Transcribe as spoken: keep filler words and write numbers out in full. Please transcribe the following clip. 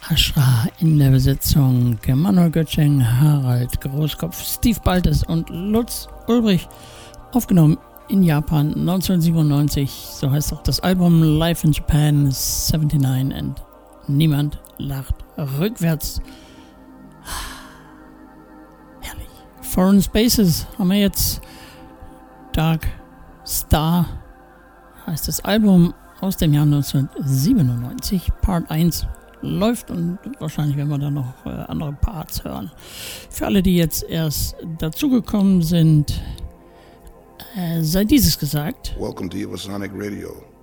Hashra in der Besetzung, Manuel Götsching, Harald Großkopf, Steve Baltes und Lutz Ulbrich, aufgenommen in Japan neunzehnhundertsiebenundneunzig. So heißt auch das Album Live in Japan neunundsiebzig und niemand lacht rückwärts. Herrlich. Foreign Spaces haben wir jetzt. Dark Star heißt das Album aus dem Jahr neunzehnhundertsiebenundneunzig. Part eins läuft und wahrscheinlich werden wir dann noch äh, andere Parts hören. Für alle, die jetzt erst dazugekommen sind, äh, sei dieses gesagt. Welcome to Evosonic Radio.